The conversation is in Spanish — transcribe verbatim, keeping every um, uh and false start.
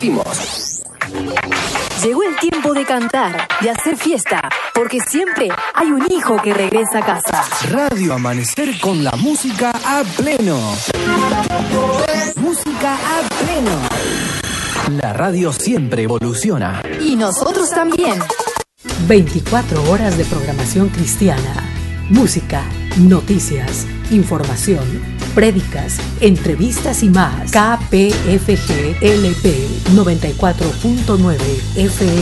Llegó el tiempo de cantar, de hacer fiesta, porque siempre hay un hijo que regresa a casa. Radio Amanecer con la música a pleno. Música a pleno. La radio siempre evoluciona. Y nosotros también. veinticuatro horas de programación cristiana. Música, noticias, información, prédicas, entrevistas y más. K P F G L P noventa y cuatro punto nueve F M.